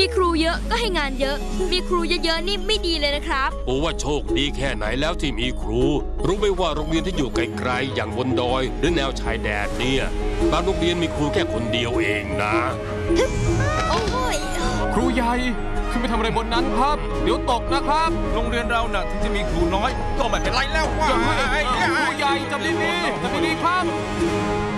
มีครูเยอะก็ให้งานเยอะ มีครูเยอะๆนี่ไม่ดีเลยนะครับปู่ว่าโชคดีแค่ไหนแล้วที่มีครู รู้ไหมว่าโรงเรียนที่อยู่ไกลๆอย่างบนดอยหรือแนวชายแดนเนี่ยบางโรงเรียนมีครูแค่คนเดียวเองนะโอ้ยครูใหญ่ขึ้นไปทำอะไรบนนั้นครับเดี๋ยวตกนะครับโรงเรียนเราน่ะถึงจะมีครูน้อยก็ไม่เป็นไรแล้วว่าครูใหญ่จับดีๆครับ